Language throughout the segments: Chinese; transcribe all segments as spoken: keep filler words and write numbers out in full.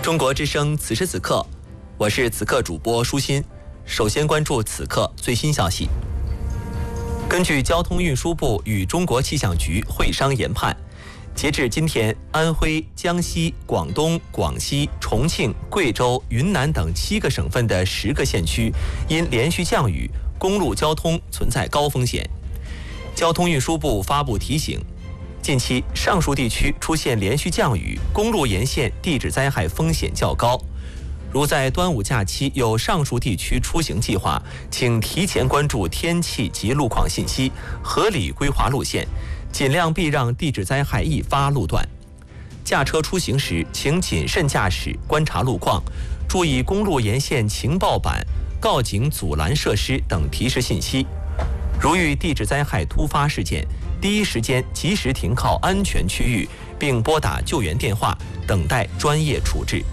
中国之声此时此刻，我是此刻主播舒心。首先关注此刻最新消息。根据交通运输部与中国气象局会商研判，截至今天，安徽、江西、广东、广西、重庆、贵州、云南等七个省份的十个县区因连续降雨，公路交通存在高风险。交通运输部发布提醒，近期上述地区出现连续降雨，公路沿线地质灾害风险较高。如在端午假期有上述地区出行计划，请提前关注天气及路况信息，合理规划路线，尽量避让地质灾害易发路段。驾车出行时，请谨慎驾驶，观察路况，注意公路沿线情报板、告警阻拦设施等提示信息。如遇地质灾害突发事件，第一时间及时停靠安全区域，并拨打救援电话，等待专业处置。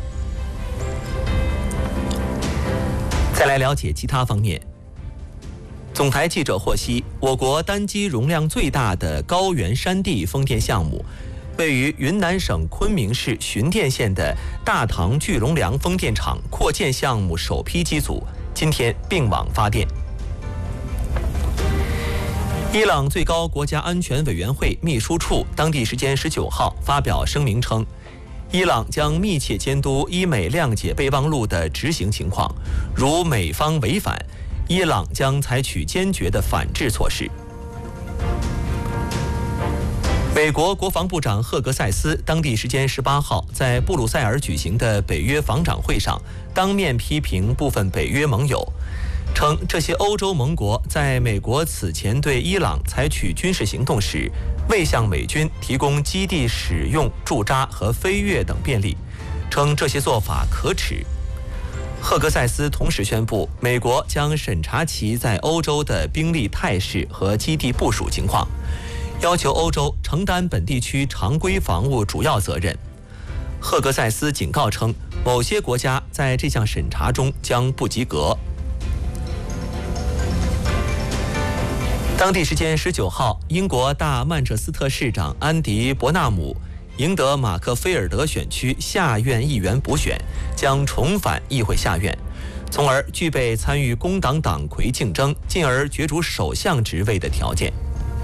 再来了解其他方面。总台记者获悉，我国单机容量最大的高原山地风电项目，位于云南省昆明市循电县的大唐聚龙梁风电场扩建项目首批机组今天并网发电。伊朗最高国家安全委员会秘书处当地时间十九号发表声明称，伊朗将密切监督伊美谅解备忘录的执行情况，如美方违反，伊朗将采取坚决的反制措施。美国国防部长赫格塞斯当地时间十八号在布鲁塞尔举行的北约防长会上，当面批评部分北约盟友，称这些欧洲盟国在美国此前对伊朗采取军事行动时，未向美军提供基地使用、驻扎和飞越等便利，称这些做法可耻。赫格塞斯同时宣布，美国将审查其在欧洲的兵力态势和基地部署情况，要求欧洲承担本地区常规防务主要责任。赫格塞斯警告称，某些国家在这项审查中将不及格。当地时间十九号，英国大曼彻斯特市长安迪·伯纳姆赢得马克菲尔德选区下院议员补选，将重返议会下院，从而具备参与工党党魁竞争，进而角逐首相职位的条件。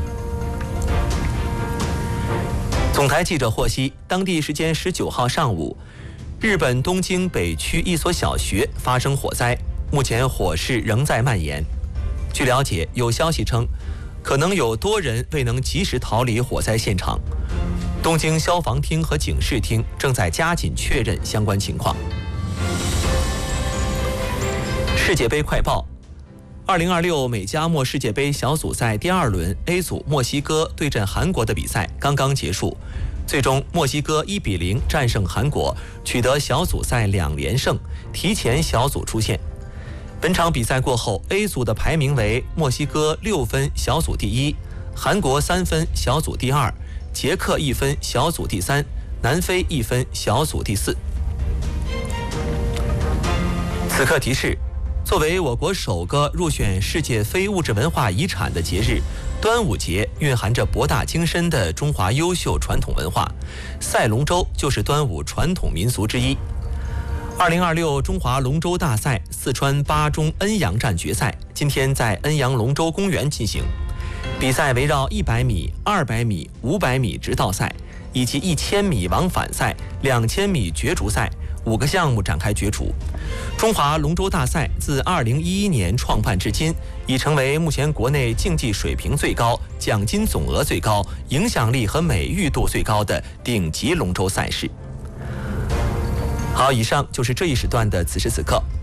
总台记者获悉，当地时间十九号上午，日本东京北区一所小学发生火灾，目前火势仍在蔓延。据了解，有消息称，可能有多人未能及时逃离火灾现场。东京消防厅和警视厅正在加紧确认相关情况。世界杯快报：二零二六美加墨世界杯小组赛第二轮 A 组墨西哥对阵韩国的比赛刚刚结束，最终墨西哥一比零战胜韩国，取得小组赛两连胜，提前小组出线。本场比赛过后 ，A 组的排名为墨西哥六分，小组第一；韩国三分，小组第二；捷克一分，小组第三；南非一分，小组第四。此刻提示：作为我国首个入选世界非物质文化遗产的节日，端午节蕴含着博大精深的中华优秀传统文化，赛龙舟就是端午传统民俗之一。二零二六中华龙舟大赛四川巴中恩阳站决赛今天在恩阳龙舟公园进行，比赛围绕一百米、二百米、五百米直道赛以及一千米往返赛、两千米角逐赛五个项目展开角逐。中华龙舟大赛自二零一一年创办至今，已成为目前国内竞技水平最高、奖金总额最高、影响力和美誉度最高的顶级龙舟赛事。好，以上就是这一时段的此时此刻。